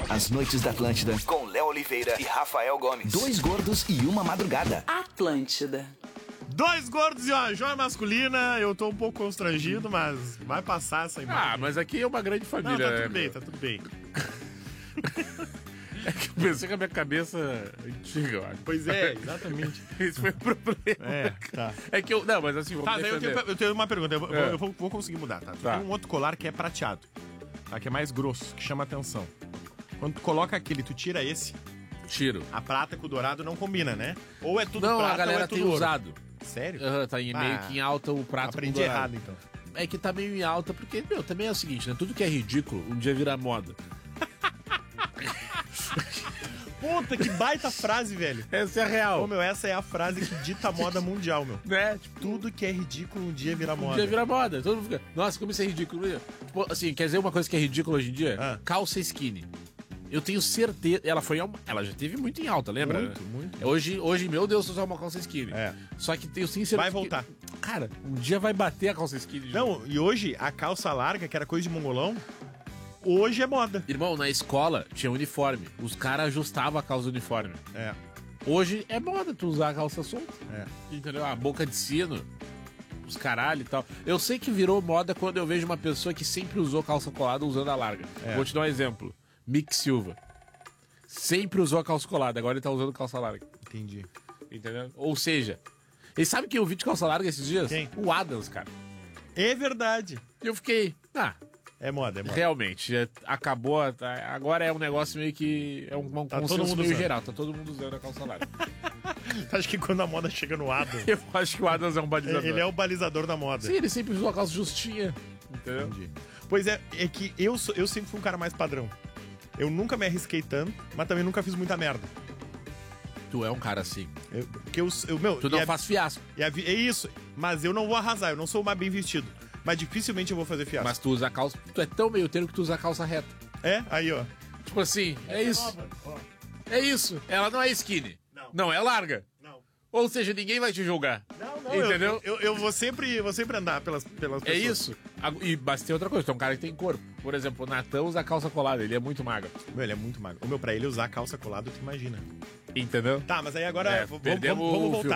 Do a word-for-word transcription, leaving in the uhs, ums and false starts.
As Noites da Atlântida, com Léo Oliveira e Rafael Gomes. Dois gordos e uma madrugada. Atlântida. Dois gordos e uma joia masculina. Eu tô um pouco constrangido, mas vai passar essa imagem. Ah, mas aqui é uma grande família. Não, tá tudo né? bem, tá tudo bem. É que eu pensei que a minha cabeça é antiga, eu acho. Pois é, exatamente. Esse foi o problema. É, tá. É que eu... Não, mas assim, vamos Tá, daí eu tenho, eu tenho uma pergunta. Eu, vou- É. eu vou, vou conseguir mudar, tá? Tá. Tem um outro colar que é prateado, tá? Que é mais grosso, que chama atenção. Quando tu coloca aquele, tu tira esse, Tiro. a prata com o dourado não combina, né? Ou é tudo Não, prata a galera ou é tudo tem ouro. usado. Sério? Aham, tá em, Ah, meio que em alta o prato com Aprendi dourado. errado, então. É que tá meio em alta, porque, meu, também é o seguinte, né? Tudo que é ridículo, um dia vira moda. Puta, que baita frase, velho. Essa é a real. Ô, meu, essa é a frase que dita a moda mundial, meu. Né? Tipo, Tudo que é ridículo um dia vira um moda. dia vira moda. Todo mundo fica, nossa, como isso é ridículo. Tipo, assim, quer dizer uma coisa que é ridícula hoje em dia? Ah. Calça skinny. Eu tenho certeza. Ela foi. Ela já teve muito em alta, lembra? Muito, muito. Hoje, hoje, meu Deus, usar uma calça skinny. É. Só que tenho sim certeza. Vai que- voltar. Cara, um dia vai bater a calça skinny. de novo. Não, e hoje a calça larga, que era coisa de mongolão, hoje é moda. Irmão, na escola tinha uniforme. Os caras ajustavam a calça do uniforme. É, Hoje é moda tu usar a calça solta. é. Entendeu? A boca de sino, os caralho e tal. Eu sei que virou moda quando eu vejo uma pessoa que sempre usou calça colada usando a larga. É. Vou te dar um exemplo. Mick Silva. Sempre usou a calça colada, agora ele tá usando calça larga. Entendi. Entendeu? Ou seja, ele sabe que eu vi de calça larga esses dias? Quem? O Adams, cara. É verdade. E eu fiquei, ah, É moda, é moda. realmente, é, acabou. tá, agora é um negócio meio que. É um, um Tá todo consenso mundo meio usando. geral. Tá todo mundo usando a calça larga. Acho que quando a moda chega no Adam, Eu acho que o Adams é um balizador. ele é o balizador da moda. Sim, ele sempre usou a calça justinha. Entendeu? Entendi. Pois é, é que eu, sou- eu sempre fui um cara mais padrão. Eu nunca me arrisquei tanto, mas também nunca fiz muita merda. Tu é um cara assim. Eu, porque eu, eu, meu, Tu não e a- faz fiasco. e a vi- é isso, mas eu não vou arrasar, eu não sou o mais bem vestido. Mas dificilmente eu vou fazer fiasco. Mas tu usa a calça. Tu é tão meio termo que tu usa a calça reta. É? Aí, ó. Tipo assim, é isso. É isso. Ela não é skinny. Não. Não, é larga. Não. Ou seja, ninguém vai te julgar. Não, não, Entendeu? Eu, eu, eu vou sempre, vou sempre andar pelas, pelas É pessoas. isso. A- E mas tem outra coisa, tu é um cara que tem corpo. Por exemplo, o Natan usa a calça colada, ele é muito magro. Meu, ele é muito magro. O meu, pra ele usar calça colada, tu imagina. Entendeu? Tá, mas aí agora É, v- vamos, perdemos vamos, vamos o voltar.